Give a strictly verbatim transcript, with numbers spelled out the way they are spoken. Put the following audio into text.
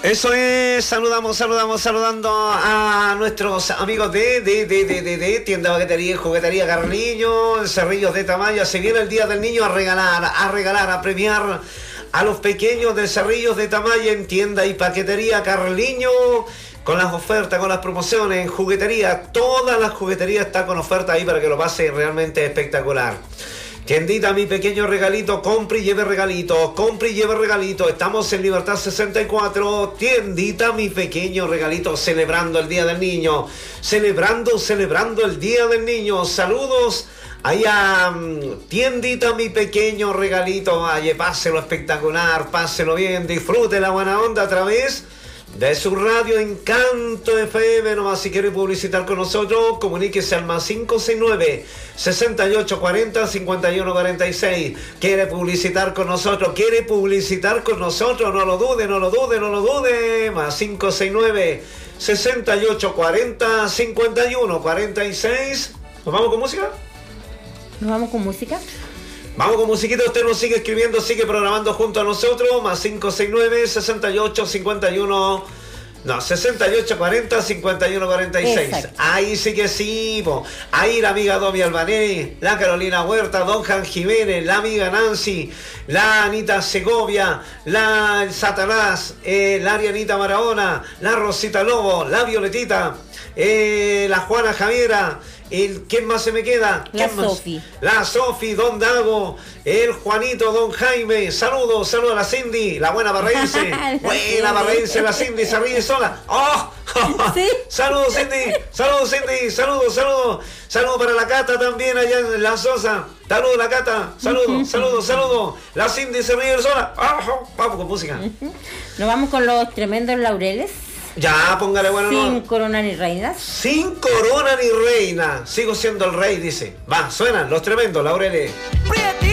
Eso es, saludamos, saludamos, saludando a nuestros amigos de, de, de, de, de, de Tienda Paquetería y Juguetería Carliño, en Cerrillos de Tamayo. Se viene el Día del Niño a regalar, a regalar, a premiar a los pequeños de Cerrillos de Tamayo en Tienda y Paquetería Carliño. Con las ofertas, con las promociones, en juguetería, todas las jugueterías están con ofertas ahí para que lo pase realmente espectacular. Tiendita, mi pequeño regalito, compre y lleve regalito, compre y lleve regalito. Estamos en Libertad sesenta y cuatro. Tiendita, mi pequeño regalito, celebrando el Día del Niño. Celebrando, celebrando el Día del Niño. Saludos ahí a um, Tiendita, mi pequeño regalito. Vaya, páselo espectacular, páselo bien, disfrute la buena onda a través de su radio Encanto F M. Nomás si quiere publicitar con nosotros, comuníquese al más cinco seis nueve, sesenta y ocho cuarenta, cincuenta y uno cuarenta y seis. Quiere publicitar con nosotros, quiere publicitar con nosotros, no lo dude, no lo dude, no lo dude. Más cinco seis nueve, sesenta y ocho cuarenta, cincuenta y uno cuarenta y seis. ¿Nos vamos con música? ¿Nos vamos con música? Vamos con musiquita, usted nos sigue escribiendo, sigue programando junto a nosotros, más cinco seis nueve, sesenta y ocho, cincuenta y uno, no, sesenta y ocho cuarenta, cincuenta y uno cuarenta y seis. Exacto. Ahí sí que sí, po. Ahí la amiga Domi Albanés, la Carolina Huerta, Don Jan Jiménez, la amiga Nancy, la Anita Segovia, la el Satanás, eh, la Arianita Marahona, la Rosita Lobo, la Violetita, eh, la Juana Javiera. El, ¿Quién más se me queda? La Sofi. La Sofi, Don Dago, el Juanito, Don Jaime. Saludos, saludos a la Cindy, la buena para reírse. Buena para reírse, la Cindy se ríe sola. ¡Oh! ¿Sí? Saludos, Cindy, saludos, Cindy, saludos, saludos. Saludos para la Cata también allá en La Sosa. Saludos, la Cata, saludos, saludos, saludos. La Cindy se ríe sola. ¡Oh! Vamos con música. Nos vamos con los tremendos laureles. Ya, póngale bueno. Sin no. corona ni reinas. Sin corona ni reina. Sigo siendo el rey, dice. Va, suenan los tremendos laureles.